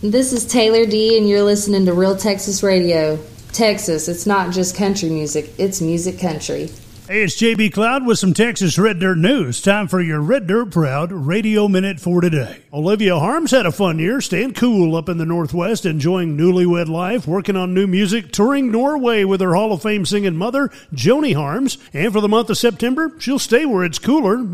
This is Taylor D, and you're listening to Real Texas Radio. Texas, it's not just country music, it's music country. Hey, it's JB Cloud with some Texas Red Dirt news. Time for your Red Dirt Proud Radio Minute for today. Olivia Harms had a fun year, staying cool up in the Northwest, enjoying newlywed life, working on new music, touring Norway with her Hall of Fame singing mother, Joni Harms. And for the month of September, she'll stay where it's cooler.